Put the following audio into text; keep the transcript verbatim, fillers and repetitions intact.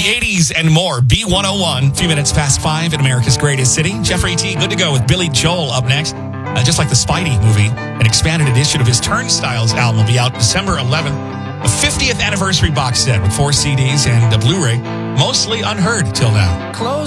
the eighties and more. B one oh one, a few minutes past five in America's greatest city. Jeffrey T. Good to go with Billy Joel up next. Uh, just like the Spidey movie, an expanded edition of his Turnstiles album will be out December eleventh. A fiftieth anniversary box set with four C Ds and a Blu-ray. Mostly unheard till now. Close.